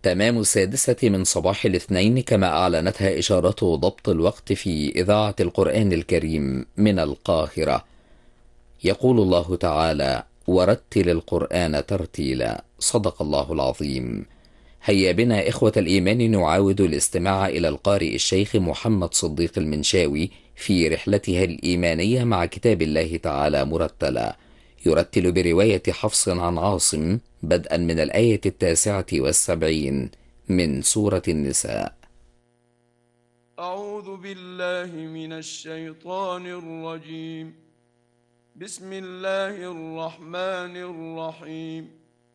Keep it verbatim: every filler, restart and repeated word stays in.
تمام السادسة من صباح الاثنين، كما أعلنتها إشارة ضبط الوقت في إذاعة القرآن الكريم من القاهرة. يقول الله تعالى: ورتل القرآن ترتيلا. صدق الله العظيم. هيا بنا إخوة الإيمان نعاود الاستماع إلى القارئ الشيخ محمد صديق المنشاوي في رحلتها الإيمانية مع كتاب الله تعالى مرتلا. يرتل برواية حفص عن عاصم بدءا من الآية التاسعة والسبعين من سورة النساء. أعوذ بالله من الشيطان الرجيم. بسم الله الرحمن الرحيم.